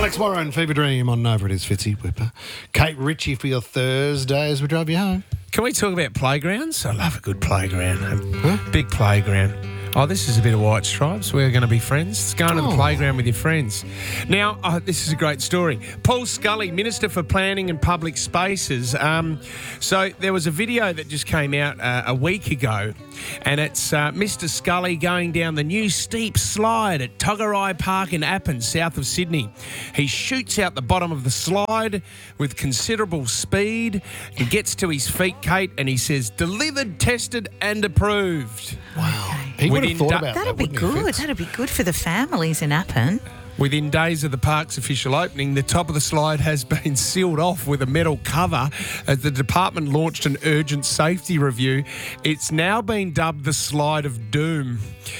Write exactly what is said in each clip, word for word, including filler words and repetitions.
Alex Warren, Fever Dream on Nova. It is Fitzy Whipper. Kate Ritchie for your Thursday as we drive you home. Can we talk about playgrounds? I love a good playground. Huh? Big playground. Oh, this is a bit of White Stripes. We're going to be friends. It's going to the Oh. playground with your friends. Now, oh, this is a great story. Paul Scully, Minister for Planning and Public Spaces. Um, so there was a video that just came out uh, a week ago, and it's uh, Mister Scully going down the new steep slide at Tuggerai Park in Appin, south of Sydney. He shoots out the bottom of the slide with considerable speed. He gets to his feet, Kate, and he says, delivered, tested and approved. Wow. He would have Within thought da- about That'd that, be wouldn't he, good. Fitz? That'd be good for the families in Appin. Within days of the park's official opening, the top of the slide has been sealed off with a metal cover as the department launched an urgent safety review. It's now been dubbed the Slide of Doom.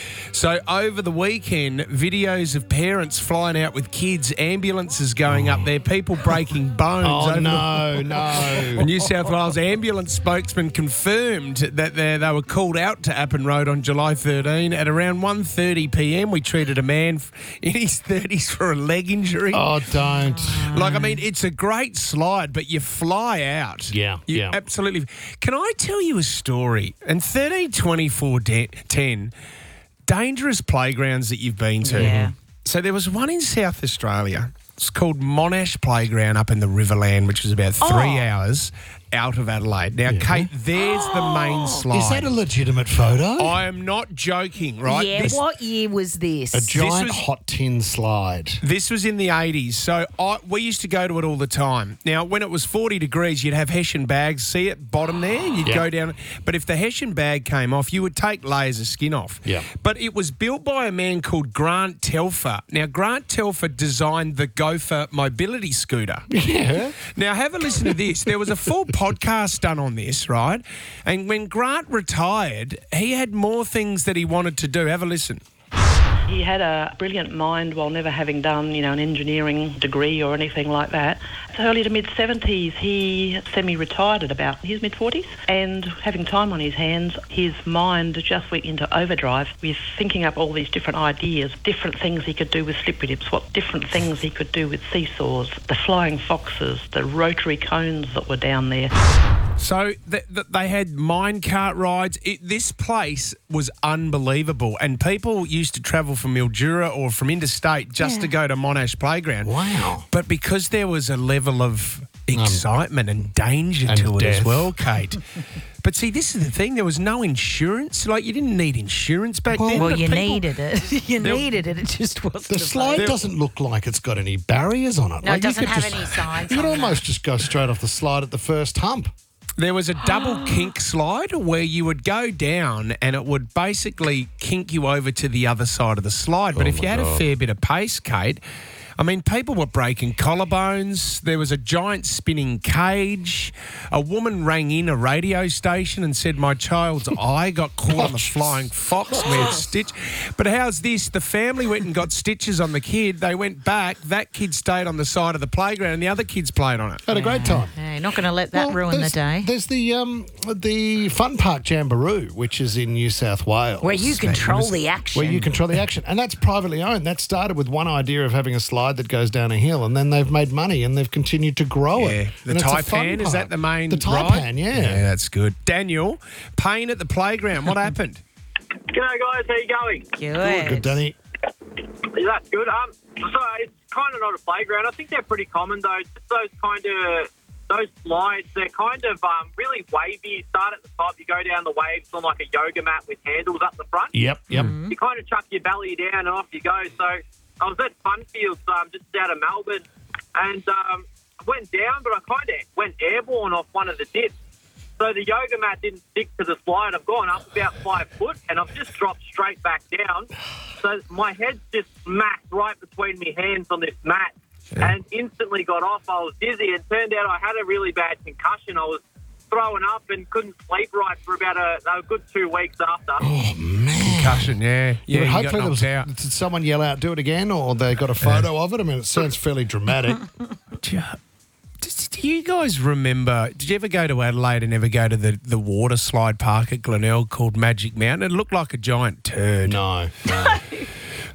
So over the weekend, videos of parents flying out with kids, ambulances going up there, people breaking bones. Oh, over no, the- no. A New South Wales ambulance spokesman confirmed that they, they were called out to Appin Road on July thirteenth. At around one thirty p m, we treated a man f- in his thirties for a leg injury. Oh, don't. Like, I mean, it's a great slide, but you fly out. Yeah, You yeah. Absolutely. Can I tell you a story? And thirteen twenty-four ten, dangerous playgrounds that you've been to. Yeah. So there was one in South Australia. It's called Monash Playground up in the Riverland, which is about three Oh. hours out of Adelaide. Now, Kate, there's the main slide. Is that a legitimate photo? I am not joking, right? Yeah, This- what year was this? A giant was- hot tin slide. This was in the eighties, so I, we used to go to it all the time. Now, when it was forty degrees, you'd have Hessian bags. See it, bottom there? You'd Yeah. go down. But if the Hessian bag came off, you would take layers of skin off. Yeah. But it was built by a man called Grant Telfer. Now, Grant Telfer designed the Gopher mobility scooter. Yeah. Now, have a listen to this. There was a full podcast done on this, right? And when Grant retired, he had more things that he wanted to do. Have a listen. He had a brilliant mind while never having done, you know, an engineering degree or anything like that. Early to mid-seventies, he semi-retired at about his mid-forties, and having time on his hands, his mind just went into overdrive with thinking up all these different ideas, different things he could do with slippery dips, what different things he could do with seesaws, the flying foxes, the rotary cones that were down there. So th- th- they had minecart rides. It, this place was unbelievable, and people used to travel from Mildura or from interstate just Yeah. to go to Monash Playground. Wow. But because there was a level of excitement and danger and to it as death. well, Kate. But see, this is the thing. There was no insurance. Like, you didn't need insurance back then. well, but you people- needed it. You There- needed it. It just wasn't. The slide available. doesn't look like it's got any barriers on it. No, it Like, you doesn't could have just- any signs You could on it. almost just go straight off the slide at the first hump. There was a double kink slide where you would go down and it would basically kink you over to the other side of the slide. But Oh if you my had a God. fair bit of pace, Kate, I mean, people were breaking collarbones. There was a giant spinning cage. A woman rang in a radio station and said, my child's eye got caught on the flying fox. We had stitch. But how's this? The family went and got stitches on the kid. They went back. That kid stayed on the side of the playground and the other kids played on it. Had a great time. Hey, not going to let that Well, ruin the there's- day. There's the um, the Fun Park Jamboree, which is in New South Wales. Where you control the action. Where you control the action. And that's privately owned. That started with one idea of having a slide that goes down a hill, and then they've made money and they've continued to grow Yeah. it. The And it's a fun Taipan, is park. that the main The ride? Taipan, yeah. Yeah, that's good. Daniel, pain at the playground. What happened? G'day guys, how you going? Good. Good, Danny. That's good. Um, so it's kind of not a playground. I think they're pretty common though. Just those kind of those slides, they're kind of um, really wavy. You start at the top, you go down the waves on like a yoga mat with handles up the front. Yep, yep. You kind of chuck your belly down and off you go. So I was at Funfields um, just out of Melbourne, and um, I went down, but I kind of went airborne off one of the dips. So the yoga mat didn't stick to the slide. I've gone up about five foot, and I've just dropped straight back down. So my head's just smacked right between my hands on this mat, Yeah. and instantly got off. I was dizzy, and turned out I had a really bad concussion. I was throwing up and couldn't sleep right for about a, a good two weeks after. Oh, man. Concussion, yeah. Yeah, But you hopefully got there was, knocked out. did someone yell out, do it again, or they got a photo of it? I mean, it sounds fairly dramatic. Do you- does- Do you guys remember, did you ever go to Adelaide and ever go to the, the water slide park at Glenelg called Magic Mountain? It looked like a giant turd. No, no.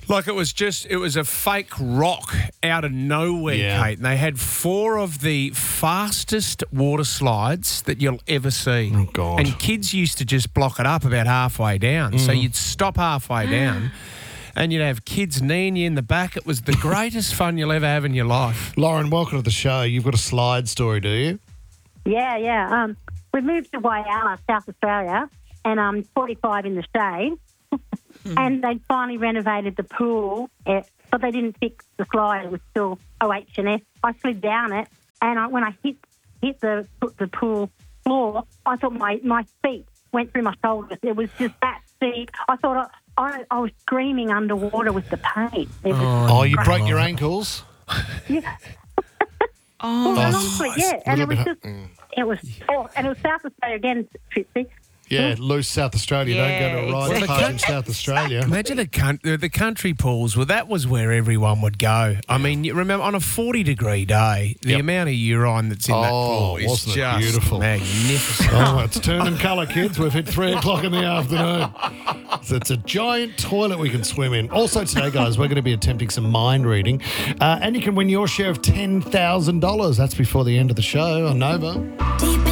Like it was just, it was a fake rock out of nowhere, Yeah. Kate. And they had four of the fastest water slides that you'll ever see. Oh, God. And kids used to just block it up about halfway down. So you'd stop halfway down and you'd have kids kneeing you in the back. It was the greatest fun you'll ever have in your life. Lauren, welcome to the show. You've got a slide story, do you? Yeah, yeah. Um, we moved to Whyalla, South Australia, and I'm forty-five in the shade. And they finally renovated the pool, eh, but they didn't fix the slide. It was still O H and S. I slid down it, and I, when I hit hit the the pool floor, I thought my, my feet went through my shoulders. It was just that steep. I thought I, I, I was screaming underwater with the pain. It was, Oh, you broke your ankles? yeah. Oh, Well, honestly, yeah. And it little was bit- just, it was, oh, and it was South Australia again, Tritsy. Yeah, loose South Australia. Yeah, Don't go to a ride exactly. park in South Australia. Imagine the, coun- the the country pools. Well, that was where everyone would go. I mean, you remember on a forty degree day, the Yep. amount of urine that's in that Oh, pool is wasn't it just beautiful? magnificent. Oh, it's turning colour, kids. We've hit three o'clock in the afternoon. So it's a giant toilet we can swim in. Also today, guys, we're going to be attempting some mind reading. Uh, and you can win your share of ten thousand dollars. That's before the end of the show on Nova. Deep